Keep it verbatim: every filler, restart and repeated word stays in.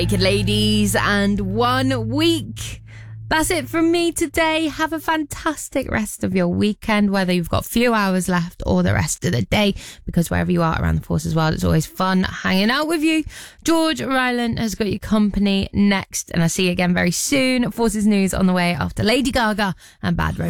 Naked Ladies and One Week. That's it from me today. Have a fantastic rest of your weekend, whether you've got a few hours left or the rest of the day, because wherever you are around the Forces world, it's always fun hanging out with you. George Ryland has got your company next, and I'll see you again very soon. Forces News on the way after Lady Gaga and Bad Romance.